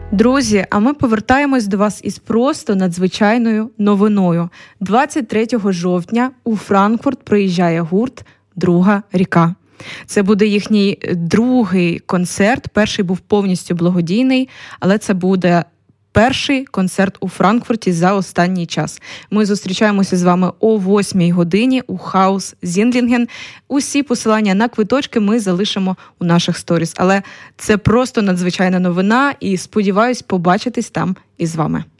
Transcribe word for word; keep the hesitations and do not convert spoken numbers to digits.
Друзі, а ми повертаємось до вас із просто надзвичайною новиною. двадцять третього жовтня у Франкфурт приїжджає гурт «Друга ріка». Це буде їхній другий концерт. Перший був повністю благодійний, але це буде перший концерт у Франкфурті за останній час. Ми зустрічаємося з вами о восьмій годині у Хаус Зіндлінген. Усі посилання на квиточки ми залишимо у наших сторіс. Але це просто надзвичайна новина і сподіваюсь побачитись там із вами.